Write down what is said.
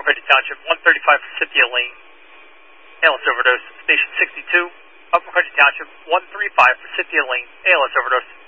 Frederick Township, 135 Forsythia Lane, ALS overdose. Station 62, Upper Frederick Township, 135 Forsythia Lane, ALS overdose.